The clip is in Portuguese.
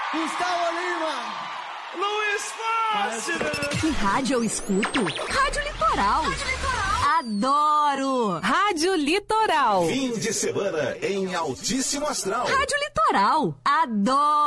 Gustavo Lima. Luiz Fácil. Que rádio eu escuto? Rádio Litoral. Adoro! Rádio Litoral. Fim de semana em altíssimo astral. Rádio Litoral. Adoro!